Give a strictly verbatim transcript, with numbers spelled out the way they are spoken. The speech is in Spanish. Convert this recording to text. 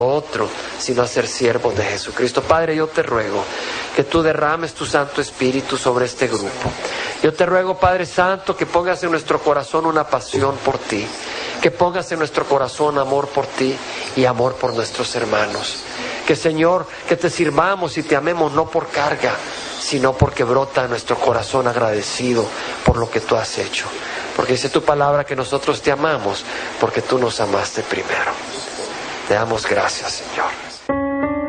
otro, sino a ser siervos de Jesucristo. Padre, yo te ruego que tú derrames tu Santo Espíritu sobre este grupo. Yo te ruego, Padre Santo, que pongas en nuestro corazón una pasión por ti, que pongas en nuestro corazón amor por ti y amor por nuestros hermanos. Que, Señor, que te sirvamos y te amemos no por carga, sino porque brota en nuestro corazón agradecido por lo que tú has hecho. Porque dice tu palabra que nosotros te amamos porque tú nos amaste primero. Te damos gracias, Señor.